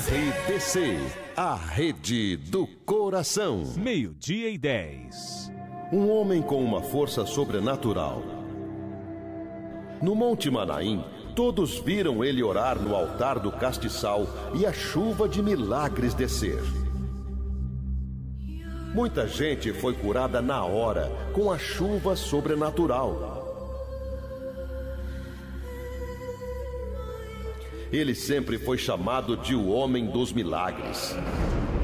RDC, a rede do coração. 12:10. Um homem com uma força sobrenatural. No Monte Manaim, todos viram ele orar no altar do castiçal e a chuva de milagres descer. Muita gente foi curada na hora com a chuva sobrenatural. Ele sempre foi chamado de o homem dos milagres.